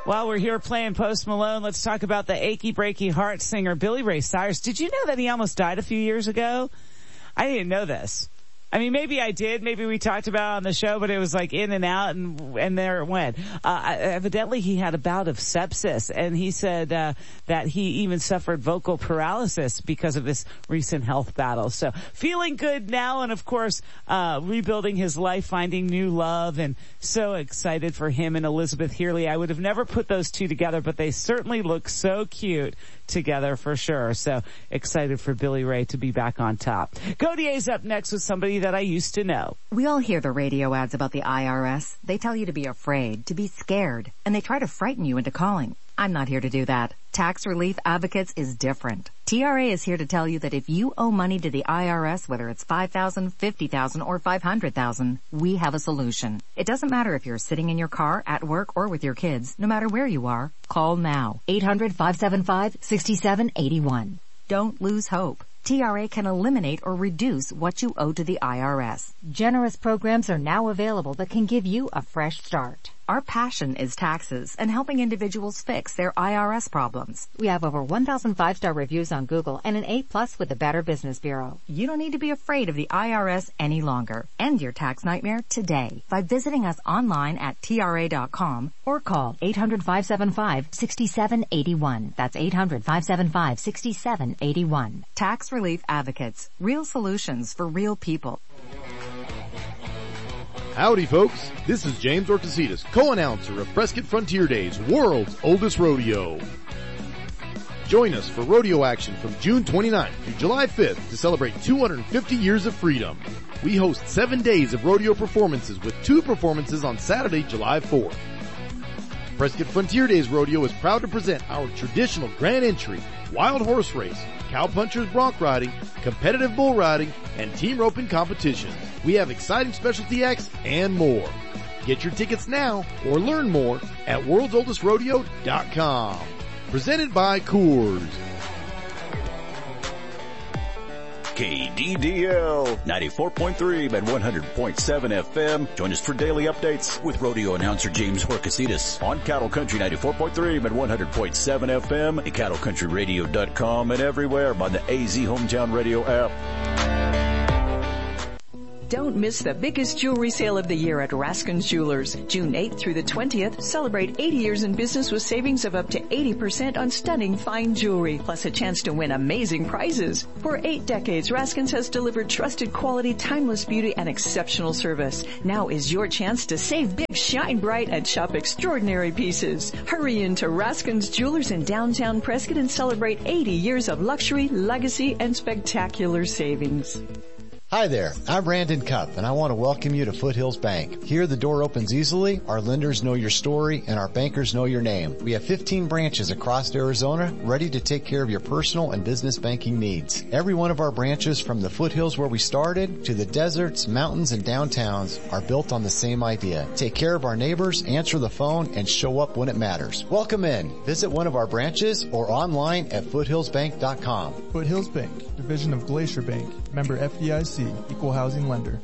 While we're here playing Post Malone, let's talk about the achy breaky heart singer Billy Ray Cyrus. Did you know that he almost died a few years ago? I didn't know this. I mean, maybe I did. Maybe we talked about it on the show, but it was like in and out, and there it went. Evidently, he had a bout of sepsis, and he said that he even suffered vocal paralysis because of his recent health battle. So, feeling good now, and of course, rebuilding his life, finding new love, and so excited for him and Elizabeth Healy. I would have never put those two together, but they certainly look so cute together for sure. So excited for Billy Ray to be back on top. Godier's up next with somebody that I used to know. We all hear the radio ads about the IRS. They tell you to be afraid, to be scared, and they try to frighten you into calling. I'm not here to do that. Tax Relief Advocates is different. TRA is here to tell you that if you owe money to the IRS, whether it's $5,000, $50,000, or $500,000, we have a solution. It doesn't matter if you're sitting in your car, at work, or with your kids. No matter where you are, call now. 800-575-6781. Don't lose hope. TRA can eliminate or reduce what you owe to the IRS. Generous programs are now available that can give you a fresh start. Our passion is taxes and helping individuals fix their IRS problems. We have over 1,000 5-star reviews on Google and an A+ with the Better Business Bureau. You don't need to be afraid of the IRS any longer. End your tax nightmare today by visiting us online at TRA.com or call 800-575-6781. That's 800-575-6781. Tax Relief Advocates. Real solutions for real people. Howdy, folks. This is James Orcasitas, co-announcer of Prescott Frontier Days, world's oldest rodeo. Join us for rodeo action from June 29th through July 5th to celebrate 250 years of freedom. We host 7 days of rodeo performances with 2 performances on Saturday, July 4th. Prescott Frontier Days Rodeo is proud to present our traditional grand entry, wild horse race, cowpunchers bronc riding, competitive bull riding, and team roping competitions. We have exciting specialty acts and more. Get your tickets now or learn more at worldsoldestrodeo.com. Presented by Coors. KDDL 94.3 and 100.7 FM. Join us for daily updates with rodeo announcer James Orcasitas on Cattle Country 94.3 and 100.7 FM, at cattlecountryradio.com, and everywhere on the AZ Hometown Radio app. Don't miss the biggest jewelry sale of the year at Raskin's Jewelers. June 8th through the 20th, celebrate 80 years in business with savings of up to 80% on stunning fine jewelry, plus a chance to win amazing prizes. For 8 decades, Raskin's has delivered trusted quality, timeless beauty, and exceptional service. Now is your chance to save big, shine bright, and shop extraordinary pieces. Hurry into Raskin's Jewelers in downtown Prescott and celebrate 80 years of luxury, legacy, and spectacular savings. Hi there, I'm Brandon Cupp, and I want to welcome you to Foothills Bank. Here the door opens easily, our lenders know your story, and our bankers know your name. We have 15 branches across Arizona ready to take care of your personal and business banking needs. Every one of our branches, from the foothills where we started to the deserts, mountains, and downtowns, are built on the same idea. Take care of our neighbors, answer the phone, and show up when it matters. Welcome in. Visit one of our branches or online at foothillsbank.com. Foothills Bank, division of Glacier Bank, member FDIC. Equal housing lender.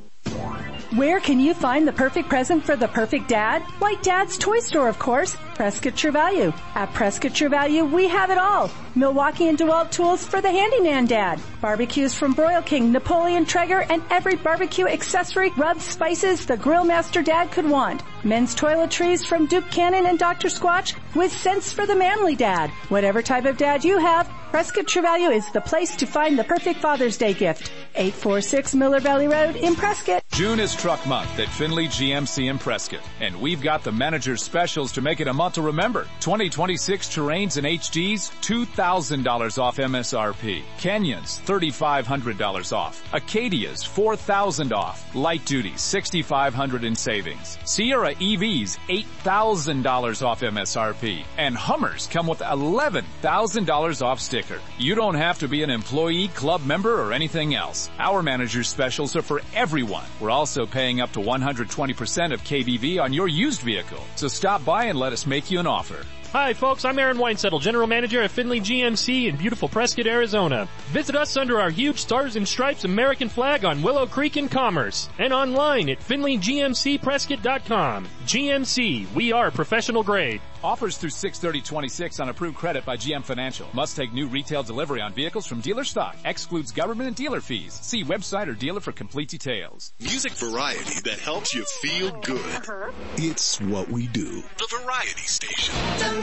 Where can you find the perfect present for the perfect dad? Why, Dad's Toy Store, of course. Prescott True Value. At Prescott True Value, we have it all. Milwaukee and DeWalt tools for the handyman dad. Barbecues from Broil King, Napoleon Traeger, and every barbecue accessory, rubs, spices the grill master dad could want. Men's toiletries from Duke Cannon and Dr. Squatch with scents for the manly dad. Whatever type of dad you have, Prescott True Value is the place to find the perfect Father's Day gift. 846 Miller Valley Road in Prescott. June is truck month at Findlay GMC in Prescott, and we've got the manager's specials to make it a month to remember. 2026 Terrains and HDs, $2,000 off MSRP. Kenyans, $3,500 off. Acadias, $4,000 off. Light Duty, $6,500 in savings. Sierra EVs, $8,000 off MSRP. And Hummers come with $11,000 off sticker. You don't have to be an employee, club member, or anything else. Our manager's specials are for everyone. We're also paying up to 120% of KBV on your used vehicle. So stop by and let us make you an offer. Hi folks, I'm Aaron Weinsettle, General Manager at Findlay GMC in beautiful Prescott, Arizona. Visit us under our huge Stars and Stripes American flag on Willow Creek in Commerce and online at FindlayGMCPrescott.com. GMC, we are professional grade. Offers through 6/30/26 on approved credit by GM Financial. Must take new retail delivery on vehicles from dealer stock. Excludes government and dealer fees. See website or dealer for complete details. Music variety that helps you feel good. It's what we do. The Variety Station.